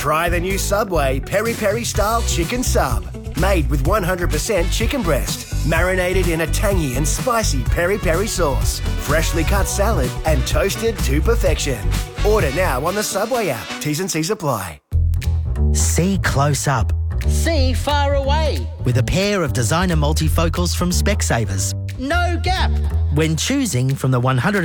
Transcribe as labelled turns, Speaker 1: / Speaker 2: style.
Speaker 1: Try the new Subway Peri Peri Style Chicken Sub. Made with 100% chicken breast, marinated in a tangy and spicy peri peri sauce, freshly cut salad and toasted to perfection. Order now on the Subway app. T's and C's apply.
Speaker 2: See close up.
Speaker 3: See far away.
Speaker 2: With a pair of designer multifocals from Specsavers.
Speaker 3: No gap.
Speaker 2: When choosing from the 100